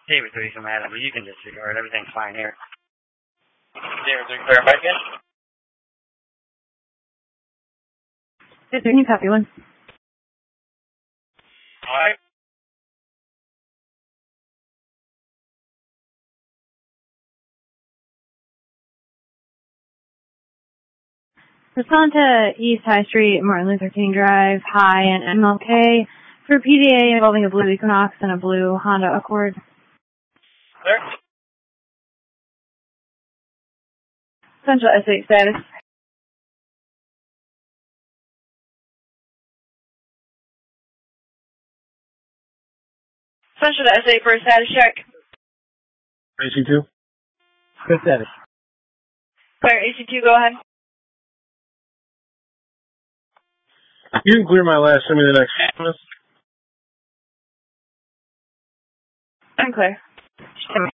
David 3 from Adam, but you can disregard. Everything's fine here. David 3, clarify again? Can you copy one? Alright. Respond to East High Street, Martin Luther King Drive, High, and MLK for PDA involving a blue Equinox and a blue Honda Accord. Clear? Central S8 status. Central S8 for a status check. AC2? Good status. Clear, AC2, go ahead. You can clear my last, send me the next minutes. I'm clear.